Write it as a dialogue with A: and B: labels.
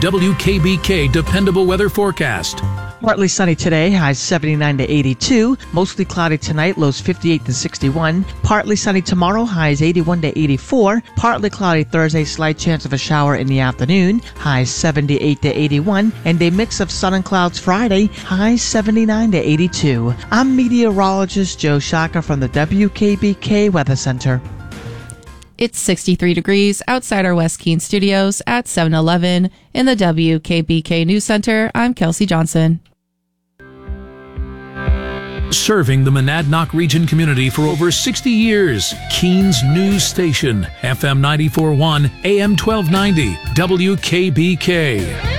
A: WKBK Dependable Weather Forecast.
B: Partly sunny today, highs 79 to 82. Mostly cloudy tonight, lows 58 to 61. Partly sunny tomorrow, highs 81 to 84. Partly cloudy Thursday, slight chance of a shower in the afternoon, highs 78 to 81. And a mix of sun and clouds Friday, highs 79 to 82. I'm meteorologist Joe Shaka from the WKBK Weather Center.
C: It's 63 degrees outside our West Keene studios at 7-Eleven. In the WKBK News Center, I'm Kelsey Johnson.
A: Serving the Monadnock region community for over 60 years. Keene's News Station, FM 94.1, AM 1290, WKBK.